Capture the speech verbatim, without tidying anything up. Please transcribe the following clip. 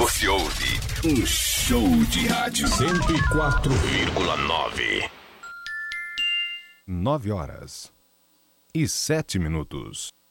Você ouve um show de rádio. cento e quatro vírgula nove. Nove horas e sete minutos.